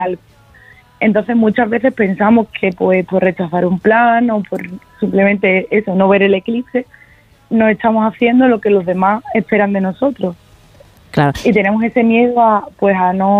algo. Entonces muchas veces pensamos que pues por rechazar un plan o por simplemente eso, no ver el eclipse, no estamos haciendo lo que los demás esperan de nosotros. Claro. Y tenemos ese miedo a no